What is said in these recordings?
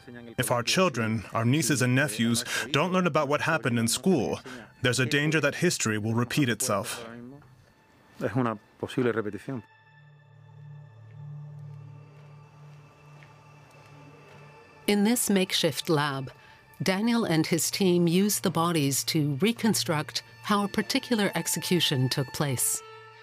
If our children, our nieces and nephews, don't learn about what happened in school, there's a danger that history will repeat itself. In this makeshift lab, Daniel and his team used the bodies to reconstruct how a particular execution took place.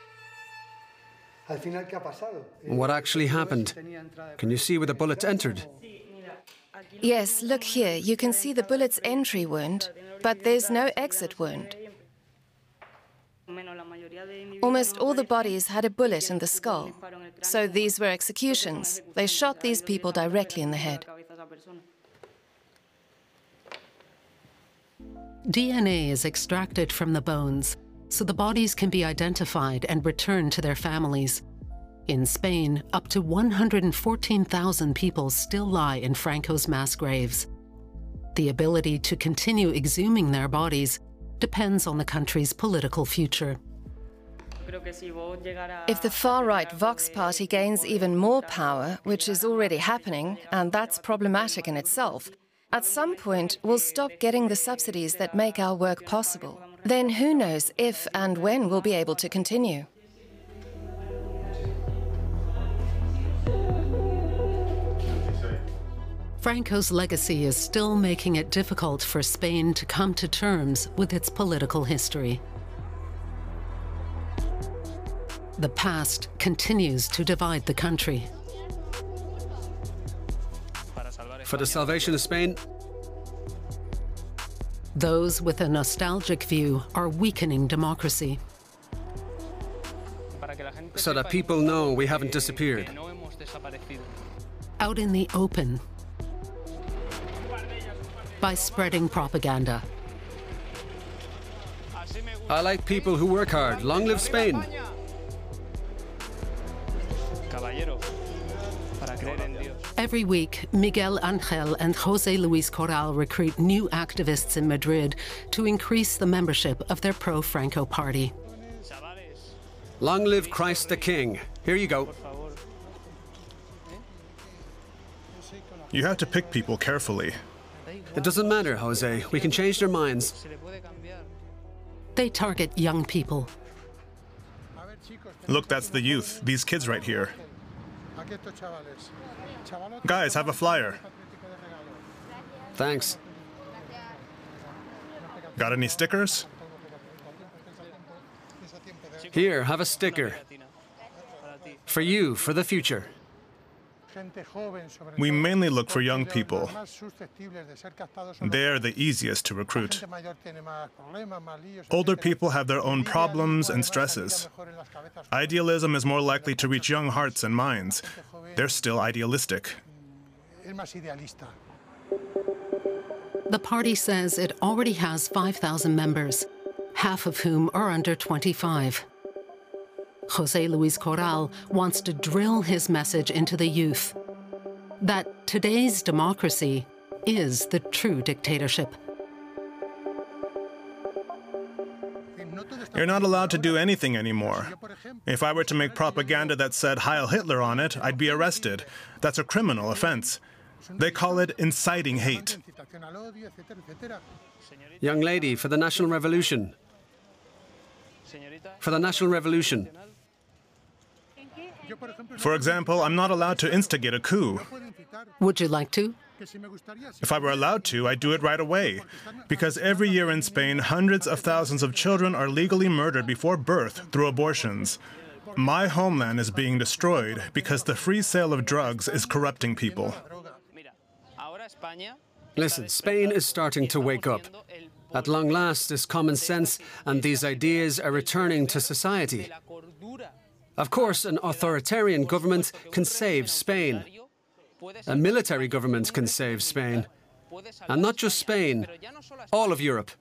What actually happened? Can you see where the bullets entered? Yes, look here. You can see the bullet's entry wound, but there's no exit wound. Almost all the bodies had a bullet in the skull, so these were executions. They shot these people directly in the head. DNA is extracted from the bones, so the bodies can be identified and returned to their families. In Spain, up to 114,000 people still lie in Franco's mass graves. The ability to continue exhuming their bodies depends on the country's political future. If the far-right Vox party gains even more power, which is already happening, and that's problematic in itself, at some point we'll stop getting the subsidies that make our work possible. Then who knows if and when we'll be able to continue. Franco's legacy is still making it difficult for Spain to come to terms with its political history. The past continues to divide the country. For the salvation of Spain, those with a nostalgic view are weakening democracy. so that people know we haven't disappeared. Out in the open, by spreading propaganda. I like people who work hard. Long live Spain. Every week, Miguel Angel and José Luis Corral recruit new activists in Madrid to increase the membership of their pro-Franco party. Long live Christ the King. Here you go. You have to pick people carefully. It doesn't matter, Jose. We can change their minds. They target young people. Look, that's the youth, these kids right here. Guys, have a flyer. Thanks. Got any stickers? Here, have a sticker. For you, for the future. We mainly look for young people. They're the easiest to recruit. Older people have their own problems and stresses. Idealism is more likely to reach young hearts and minds. They're still idealistic. The party says it already has 5,000 members, half of whom are under 25. José Luis Corral wants to drill his message into the youth that today's democracy is the true dictatorship. You're not allowed to do anything anymore. If I were to make propaganda that said Heil Hitler on it, I'd be arrested. That's a criminal offense. They call it inciting hate. Young lady, for the National Revolution. For the National Revolution. For example, I'm not allowed to instigate a coup. Would you like to? If I were allowed to, I'd do it right away. Because every year in Spain, hundreds of thousands of children are legally murdered before birth through abortions. My homeland is being destroyed because the free sale of drugs is corrupting people. Listen, Spain is starting to wake up. At long last, this common sense and these ideas are returning to society. Of course, an authoritarian government can save Spain. A military government can save Spain. And not just Spain, all of Europe.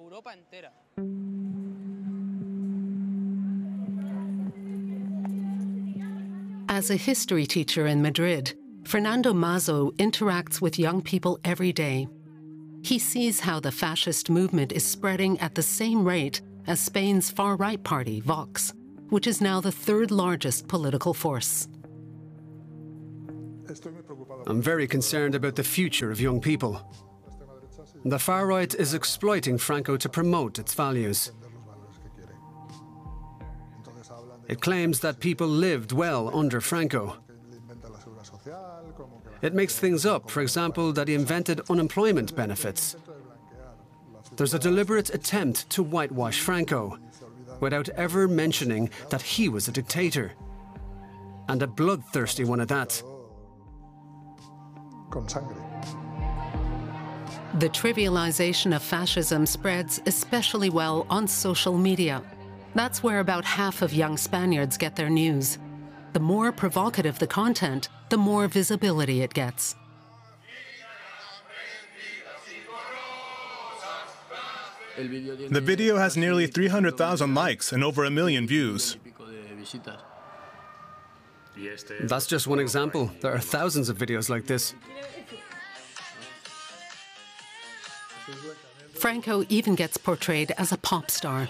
As a history teacher in Madrid, Fernando Mazo interacts with young people every day. He sees how the fascist movement is spreading at the same rate as Spain's far-right party, Vox, which is now the third largest political force. I'm very concerned about the future of young people. The far right is exploiting Franco to promote its values. It claims that people lived well under Franco. It makes things up, for example, that he invented unemployment benefits. There's a deliberate attempt to whitewash Franco, without ever mentioning that he was a dictator, and a bloodthirsty one at that. The trivialization of fascism spreads especially well on social media. That's where about half of young Spaniards get their news. The more provocative the content, the more visibility it gets. The video has nearly 300,000 likes and over 1 million views. That's just one example. There are thousands of videos like this. Franco even gets portrayed as a pop star.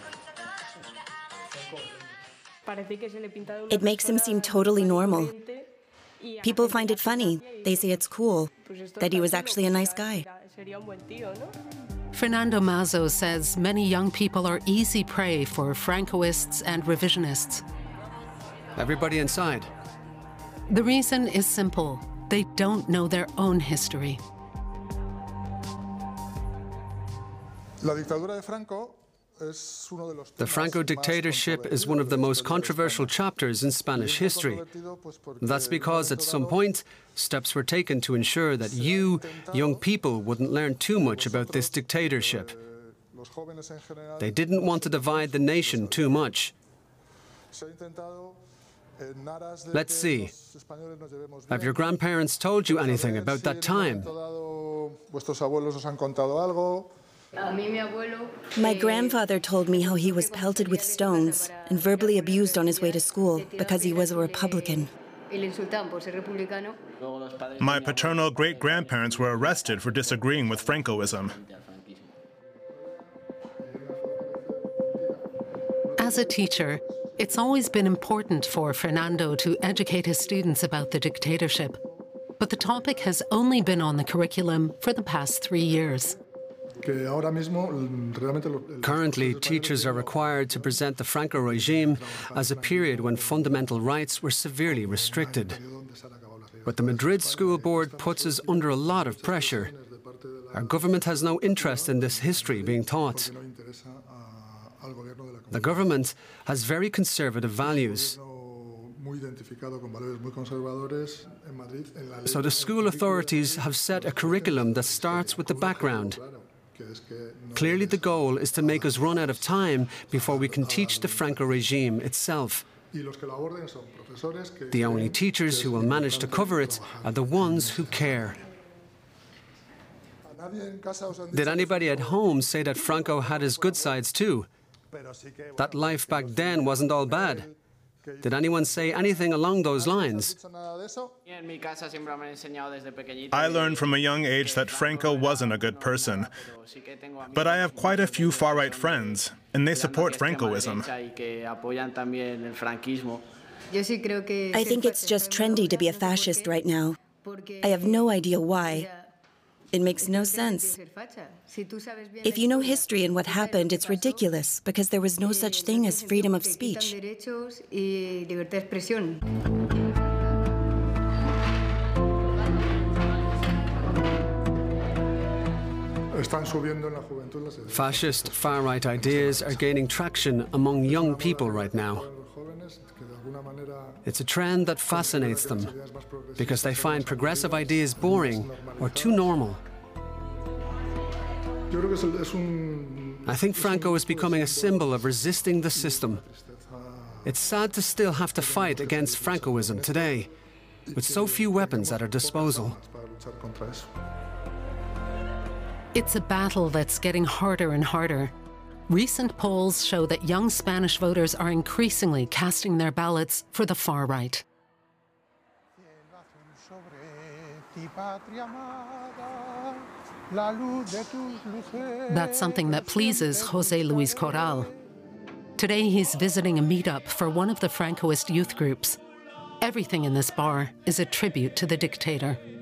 It makes him seem totally normal. People find it funny. They say it's cool, that he was actually a nice guy. Fernando Mazo says many young people are easy prey for Francoists and revisionists. Everybody inside. The reason is simple. They don't know their own history. The Franco dictatorship is one of the most controversial chapters in Spanish history. That's because at some point, steps were taken to ensure that you, young people, wouldn't learn too much about this dictatorship. They didn't want to divide the nation too much. Let's see. Have your grandparents told you anything about that time? My grandfather told me how he was pelted with stones and verbally abused on his way to school because he was a Republican. My paternal great-grandparents were arrested for disagreeing with Francoism. As a teacher, it's always been important for Fernando to educate his students about the dictatorship. But the topic has only been on the curriculum for the past 3 years. Currently, teachers are required to present the Franco regime as a period when fundamental rights were severely restricted. But the Madrid School Board puts us under a lot of pressure. Our government has no interest in this history being taught. The government has very conservative values. So the school authorities have set a curriculum that starts with the background. Clearly the goal is to make us run out of time before we can teach the Franco regime itself. The only teachers who will manage to cover it are the ones who care. Did anybody at home say that Franco had his good sides too? That life back then wasn't all bad. Did anyone say anything along those lines? I learned from a young age that Franco wasn't a good person. But I have quite a few far-right friends, and they support Francoism. I think it's just trendy to be a fascist right now. I have no idea why. It makes no sense. If you know history and what happened, it's ridiculous, because there was no such thing as freedom of speech. Fascist far-right ideas are gaining traction among young people right now. It's a trend that fascinates them because they find progressive ideas boring or too normal. I think Franco is becoming a symbol of resisting the system. It's sad to still have to fight against Francoism today, with so few weapons at our disposal. It's a battle that's getting harder and harder. Recent polls show that young Spanish voters are increasingly casting their ballots for the far right. That's something that pleases José Luis Corral. Today he's visiting a meetup for one of the Francoist youth groups. Everything in this bar is a tribute to the dictator.